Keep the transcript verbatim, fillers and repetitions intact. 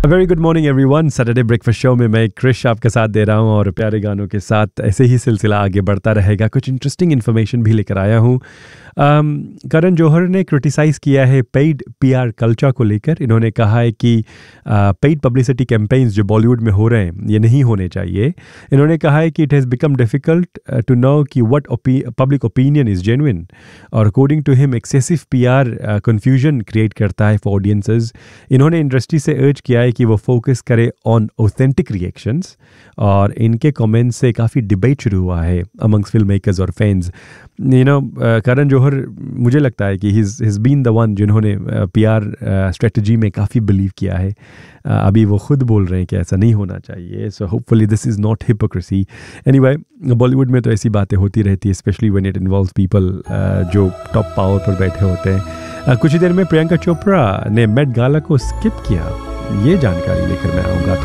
Very good morning everyone. Saturday breakfast show में मैं क्रिश आपके साथ दे रहा हूं और प्यारे गानों के साथ ऐसे ही सिलसिला आगे बढ़ता रहेगा। कुछ इंटरेस्टिंग इन्फॉर्मेशन भी लेकर आया हूं। um, करण जौहर ने क्रिटिसाइज़ किया है पेड पीआर कल्चर को लेकर। इन्होंने कहा है कि पेड पब्लिसिटी कैंपेन्स जो बॉलीवुड में हो रहे हैं ये नहीं होने चाहिए। इन्होंने कहा है कि it has become difficult to know कि what public opinion is genuine, और according to him excessive PR confusion create करता है फॉर ऑडियंसेस। इन्होंने इंडस्ट्री से अर्ज किया है कि वो फोकस करे ऑन ऑथेंटिक रिएक्शंस, और इनके कमेंट्स से काफ़ी डिबेट शुरू हुआ है अमंग्स फिल्म मेकर्स और fans. You know Karan Johar मुझे लगता है कि his his been the one जिन्होंने पीआर स्ट्रेटजी में काफ़ी बिलीव किया है। uh, अभी वो खुद बोल रहे हैं कि ऐसा नहीं होना चाहिए। So hopefully this is not hypocrisy. Anyway, Bollywood में तो ऐसी बातें होती रहती है, specially when it involves people जो टॉप पावर पर बैठे होते हैं। uh, कुछ ही देर में प्रियंका चोपड़ा ने मेट गाला को स्किप किया, ये जानकारी लेकर मैं आऊँगा।